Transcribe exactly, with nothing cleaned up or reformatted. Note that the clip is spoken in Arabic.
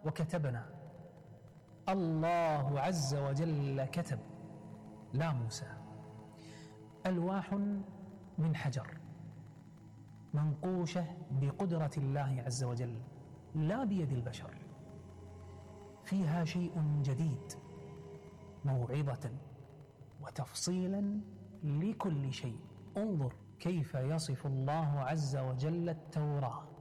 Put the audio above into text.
وكتبنا. الله عز وجل كتب، لا موسى. ألواح من حجر منقوشة بقدرة الله عز وجل لا بيد البشر، فيها شيء جديد، موعظة وتفصيلا لكل شيء. انظر كيف يصف الله عز وجل التوراة